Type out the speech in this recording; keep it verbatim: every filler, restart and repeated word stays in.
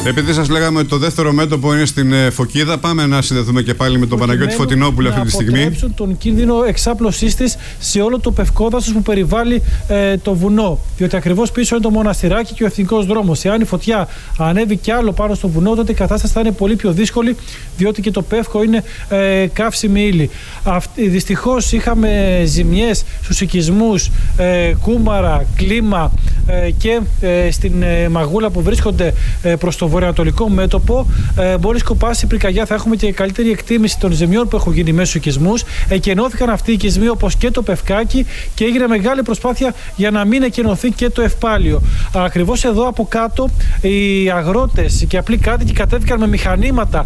Επειδή σας λέγαμε ότι το δεύτερο μέτωπο είναι στην Φωκίδα, πάμε να συνδεθούμε και πάλι με τον Παναγιώτη Φωτεινόπουλο αυτή τη στιγμή. Να αποτρέψουν τον κίνδυνο εξάπλωσής της σε όλο το πευκόδασος που περιβάλλει ε, το βουνό. Διότι ακριβώς πίσω είναι το μοναστηράκι και ο εθνικός δρόμος. Εάν η φωτιά ανέβει κι άλλο πάνω στο βουνό, τότε η κατάσταση θα είναι πολύ πιο δύσκολη, διότι και το πεύκο είναι ε, καύσιμη ύλη. Δυστυχώς είχαμε ζημιές στους οικισμούς ε, Κούμαρα, Κλίμα ε, και ε, στην ε, Μαγούλα που βρίσκονται ε, προς το βορειοανατολικό μέτωπο. Ε, Μπορεί Σκοπάση, Πυρκαγιά, θα έχουμε και καλύτερη εκτίμηση των ζημιών που έχουν γίνει μέσα στους οικισμούς. Εκενώθηκαν αυτοί οι οικισμοί όπως και το Πευκάκι και έγινε μεγάλη προσπάθεια για να μην εκενωθεί και το Ευπάλιο. Ακριβώς εδώ από κάτω οι αγρότες και απλοί κάτοικοι κατέβηκαν με μηχανήματα